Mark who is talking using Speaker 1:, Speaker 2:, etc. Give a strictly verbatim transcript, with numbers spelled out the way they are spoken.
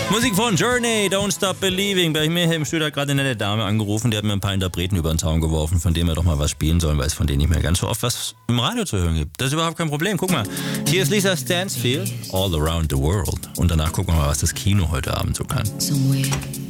Speaker 1: Musik von Journey, Don't Stop Believing. Bei mir hier im Studio hat gerade eine nette Dame angerufen, die hat mir ein paar Interpreten über den Zaun geworfen, von denen wir doch mal was spielen sollen, weil es von denen nicht mehr ganz so oft was im Radio zu hören gibt. Das ist überhaupt kein Problem. Guck mal, hier ist Lisa Stansfield, All Around the World. Und danach gucken wir mal, was das Kino heute Abend so kann.
Speaker 2: Somewhere